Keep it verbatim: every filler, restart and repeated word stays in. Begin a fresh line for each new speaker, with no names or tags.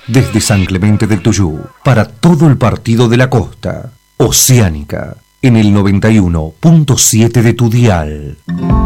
Desde San Clemente del Tuyú, para todo el partido de la costa. Oceánica, en el noventa y uno punto siete de tu dial.